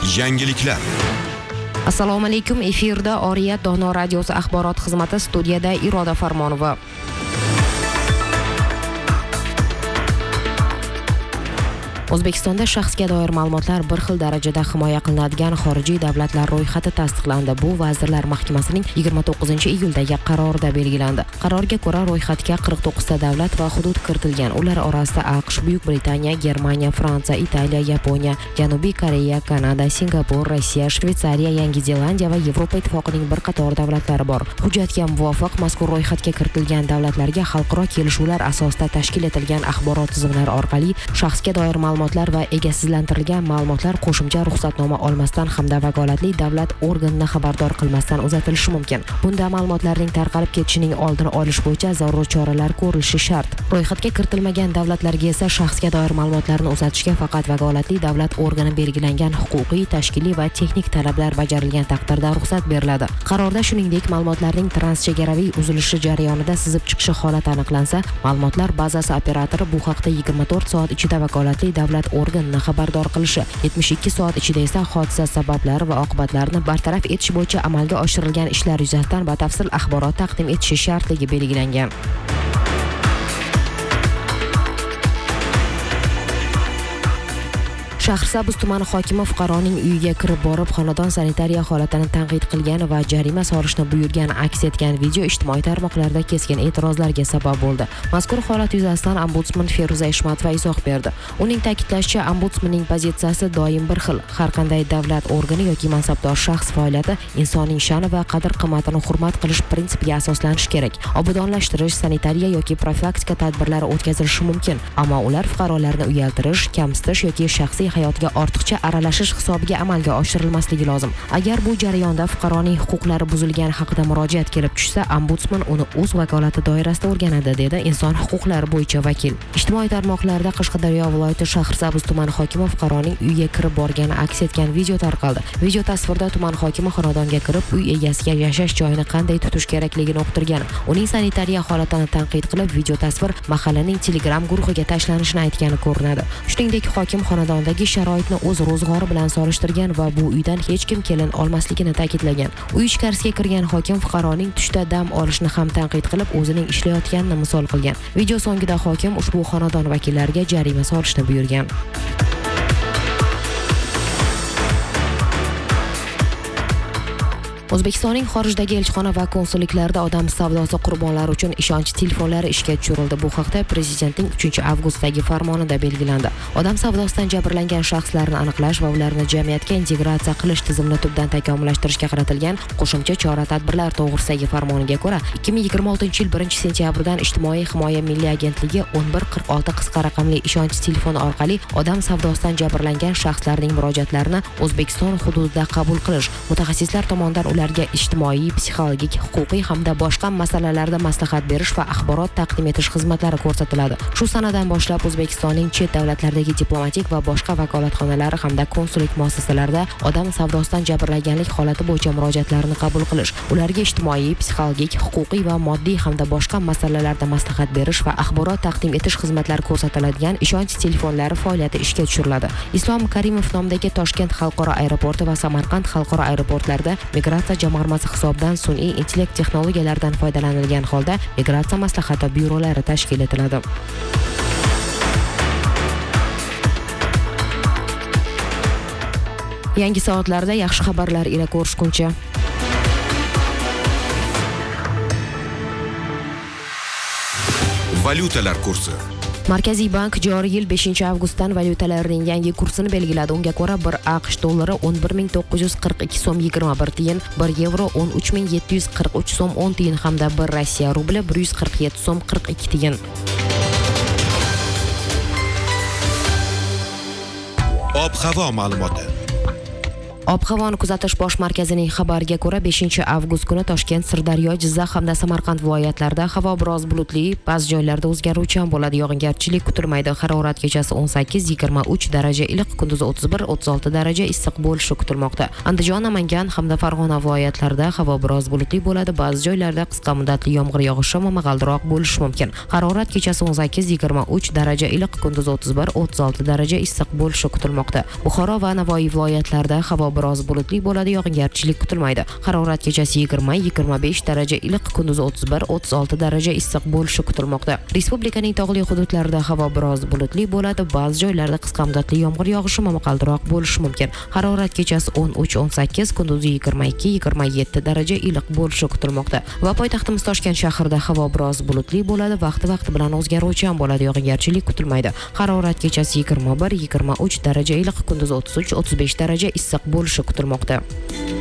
Yangiliklar. Assalomu alaykum. Efirda Oriyat Dono radiosi axborot xizmati, studiyada Iroda Farmonova. O'zbekistonda shaxsga doir ma'lumotlar bir xil darajada himoya qilinadigan xorijiy davlatlar ro'yxati tasdiqlandi. Bu Vazirlar Mahkamasining 29-iyuldagi qarorida belgilandi. Qarorga ko'ra ro'yxatga 49 ta davlat va hudud kiritilgan. Ular orasida AQSh, Buyuk Britaniya, Germaniya, Fransiya, Italiya, Yaponiya, Janubiy Koreya, Kanada, Singapur, Rossiya, Shveysariya, Yangi Zelandiya va Yevropa Ittifoqining bir qator davlatlari bor. Hujjatga muvofiq mazkur ro'yxatga kiritilgan davlatlarga xalqaro kelishuvlar asosida tashkil etilgan axborot tizimlari orqali shaxsga doir ma'lumotlar va egasizlantirilgan ma'lumotlar qo'shimcha ruxsatnoma olmasdan hamda vakolatli davlat organini xabardor qilmasdan uzatilishi mumkin. Bunda ma'lumotlarning tarqalib ketishining oldini olish bo'yicha zarur choralar ko'rilishi shart. Ro'yxatga kiritilmagan davlatlarga esa shaxsga doir ma'lumotlarni uzatishga faqat vakolatli davlat organi belgilangan huquqiy, tashkiliy va texnik talablar bajarilgan taqdirda ruxsat beriladi. Qarorda shuningdek, ma'lumotlarning transchegaraviy uzilishi jarayonida sizib chiqishi holati aniqlansa, ma'lumotlar bazasi operatori bu haqda 24 soat ichida vakolatli davlat organini xabardor qilishi, 72 soat ichida esa hodisa sabablari va oqibatlarini bartaraf etish bo'yicha amalga oshirilgan ishlar yuzasidan batafsil axborot taqdim etishi shartligi belgilangan. Shahrisabz tumani hokimi fuqaroning uyiga kirib borib, xonadon sanitariya holatini tanqid qilgan va jarima solishni buyurgan aks etgan video ijtimoiy tarmoqlarda keskin e'tirozlarga sabab bo'ldi. Mazkur holat yuzasidan ombudsman Feruza Eshmatova izoh berdi. Uning ta'kidlashicha, ombudsmanning pozitsiyasi doim bir xil. Har qanday davlat organi yoki mansabdor shaxs faoliyati insonning sha'ni va qadr-qimmatini hurmat qilish prinsipiga asoslanishi kerak. Obodonlashtirish, sanitariya yoki profilaktika tadbirlari o'tkazilishi mumkin, ammo ular fuqarolarni uyaltirish, kamsitish yoki shaxsiy hayotga ortiqcha aralashish hisobiga amalga oshirilmasligi lozim. Agar bu jarayonda fuqaroning huquqlari buzilgani haqida murojaat kelib tushsa, ombudsman uni o'z vakolati doirasida o'rganadi, dedi inson huquqlari bo'yicha vakil. Ijtimoiy tarmoqlarda Qashqadaryo viloyati Shahrisabz tumani hokimi fuqaroning uyiga kirib borgani aks etgan video tarqaldi. Video tasvirda tuman hokimi xonadonga kirib, uy egasiga yashash joyini qanday tutish kerakligini uqtirgan. Uning sanitariya holatini tanqid qilib, video tasvir mahallaning Telegram guruhiga tashlanishini aytgani ko'rinadi. Shuningdek, hokim xonadondagi sharoitni o'z ro'zg'ori bilan solishtirgan va bu uydan hech kim kelin olmasligini ta'kidlagan. Uy ichkarisiga kirgan hokim fuqaroning tushda dam olishni ham tanqid qilib, o'zining ishlayotganini misol qilgan. Video so'ngida hokim ushbu xonadon vakillariga jarima solishni buyurgan. O'zbekistonning xorijdagi elchixona va konsulliklarida odam savdosi qurbonlari uchun ishonch telefonlari ishga tushirildi. Bu haqda Prezidentning 3-avgustdagi farmonida belgilandi. Odam savdosidan jabrlangan shaxslarni aniqlash va ularni jamiyatga integratsiya qilish tizimini tubdan takomillashtirishga qaratilgan qo'shimcha chora-tadbirlar to'g'risidagi farmoniga ko'ra, 2026-yil 1-sentyabrdan Ijtimoiy himoya milliy agentligi 1146 qisqa raqamli ishonch telefoni orqali odam savdosidan jabrlangan shaxslarning murojaatlarini O'zbekiston hududida qabul qilish, mutaxassislar tomonidan ularga ijtimoiy, psixologik, huquqiy hamda boshqa masalalarda maslahat berish va axborot taqdim etish xizmatlari ko'rsatiladi. Shu sanadan boshlab O'zbekistonning chet davlatlardagi diplomatik va boshqa vakolatxonalari hamda konsullik muassasalarida odam savdosidan jabrlanganlik holati bo'yicha murojaatlarni qabul qilish, ularga ijtimoiy, psixologik, huquqiy va moddiy hamda boshqa masalalarda maslahat berish va axborot taqdim etish xizmatlari ko'rsatiladigan ishonch telefonlari faoliyati ishga tushiriladi. Islom Karimov nomidagi Toshkent xalqaro aeroporti va Samarqand xalqaro aeroportlarida migratsiya jamg'armasi hisobidan sun'iy intellekt texnologiyalaridan foydalanilgan holda migratsiya maslahati byurolari tashkil etiladi. Yangi soatlarda yaxshi xabarlar ila ko'rishguncha. Valyutalar kursi. Markaziy bank joriy yil 5-avgustdan valyutalarning yangi kursini belgiladi. Unga ko'ra 1 AQSh dollari 11942 so'm 21 tiyin, 1 yevro 13743 so'm 10 tiyin hamda 1 Rossiya rubli 147 so'm 42 tiyin. Ob-havo ma'lumoti. Ob-havoni kuzatish bosh markazining xabariga ko'ra 5-avgust kuni Toshkent, Sirdaryo, Jizzax hamda Samarqand viloyatlarida havo biroz bulutli, ba'zi joylarda o'zgaruvchan bo'ladi. Yog'ingarchilik kutilmaydi. Harorat kechasi 18-23 daraja iliq, kunduzi 31-36 daraja issiq bo'lishi kutilmoqda. Andijon, Namangan hamda Farg'ona viloyatlarida havo biroz bulutli bo'ladi. Ba'zi joylarda qisqa muddatli yomg'ir yog'ishi momaqaldiroq bo'lishi mumkin. Harorat kechasi 18-23 daraja iliq, kunduzi 31-36 daraja issiq bo'lishi kutilmoqda. Buxoro va Navoiy viloyatlarida havo biroz bulutli bo'ladi, yog'ingarchilik kutilmaydi. Harorat kechasi 20-25 daraja iliq, kunduzi 31-36 daraja issiq bo'lishi kutilmoqda. Respublikaning tog'li hududlarida havo biroz bulutli bo'ladi, ba'zi joylarda qisqa muddatli yomg'ir yog'ishi momaqaldiroq bo'lishi mumkin. Harorat kechasi 13-18, kunduzi 22-27 daraja iliq bo'lishi kutilmoqda. Va poytaxtimiz Toshkent shahrida havo biroz bulutli bo'ladi, vaqti bilan o'zgaruvchan bo'ladi, yog'ingarchilik kutilmaydi. Harorat kechasi 21-23 daraja iliq, kunduzi 33-35 daraja issiq bo'lishi kutilmoqda.